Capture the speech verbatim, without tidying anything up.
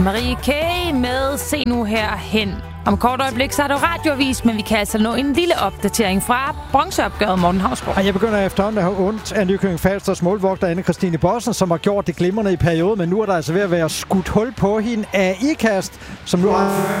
Marie K. med Se nu herhen. Om kort øjeblik, så er der radioavis, men vi kan altså nå en lille opdatering fra bronzeopgøret, Morten Hausgaard. Jeg begynder efterhånden at have ondt af Nykøbing Falsters målvogter Anne-Kristine Bossen, som har gjort det glimrende i perioden, men nu er der altså ved at være skudt hul på hende af Ikast, som nu har